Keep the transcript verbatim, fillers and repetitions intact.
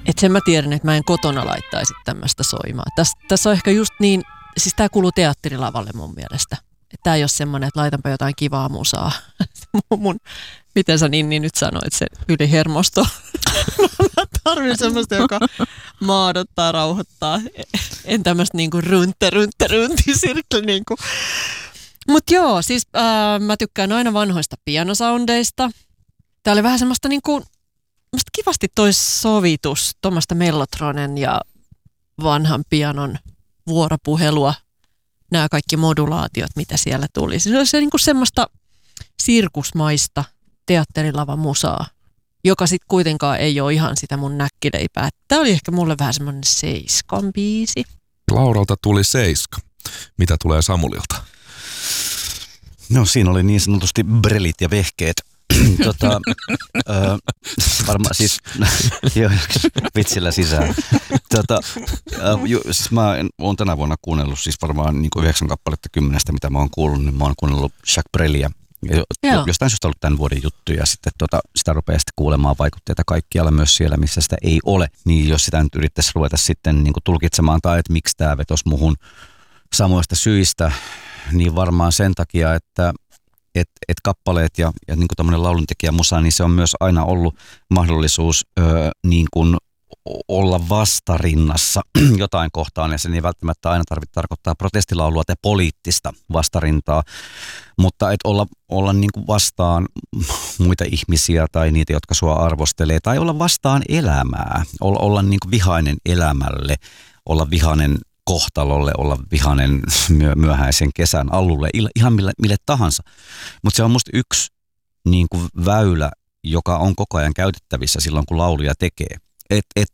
Että sen mä tiedän, että mä en kotona laittaisi tämmöistä soimaan. Tässä, tässä on ehkä just niin, siis tää kuuluu teatterilavalle mun mielestä. Että tää ei ole semmoinen, että laitanpa jotain kivaa musaa. mun, miten sä niin, niin nyt sanoit, se ylihermosto. Mä tarvitsen semmoista, joka maadottaa, rauhoittaa. En tämmöistä niinku runtte, runtte, runtisirkli niinku. Mut joo, siis äh, mä tykkään aina vanhoista pianosoundeista. Tää oli vähän semmoista niinku, musta kivasti toi sovitus, tuommoista Mellotronen ja vanhan pianon vuoropuhelua. Nämä kaikki modulaatiot, mitä siellä tuli. Se oli se niinku semmoista sirkusmaista teatterilavan musaa, joka sitten kuitenkaan ei ole ihan sitä mun näkkileipää. Tämä oli ehkä mulle vähän semmoinen seiskan biisi. Lauralta tuli seiska. Mitä tulee Samulilta? No siinä oli niin sanotusti brelit ja vehkeet. tota, ö, varmaan siis, joo, vitsillä sisään. Tota, ö, ju, siis mä oon tänä vuonna kuunnellut siis varmaan niin kuin yhdeksän kappaletta kymmenestä, mitä mä oon kuullut, niin mä oon kuunnellut Jacques Brelia. Jo, jostain syystä ollut tämän vuoden juttu ja sitten tota, sitä rupeaa sitten kuulemaan vaikutteita kaikkialla myös siellä, missä sitä ei ole. Niin jos sitä nyt yrittäisi ruveta sitten niin kuin tulkitsemaan tai että miksi tämä vetosi muhun samoista syistä, niin varmaan sen takia, että et, et kappaleet ja, ja niin kuin tämmöinen lauluntekijä musa, niin se on myös aina ollut mahdollisuus ö, niin kuin olla vastarinnassa jotain kohtaan, ja sen ei välttämättä aina tarvitse tarkoittaa protestilaulua tai poliittista vastarintaa, mutta et olla, olla niin kuin vastaan muita ihmisiä tai niitä, jotka sua arvostelee, tai olla vastaan elämää, olla, olla niin kuin vihainen elämälle, olla vihainen kohtalolle, olla vihainen myöhäisen kesän alulle, ihan mille, mille tahansa. Mutta se on musta yksi niin kuin väylä, joka on koko ajan käytettävissä silloin, kun lauluja tekee. Että et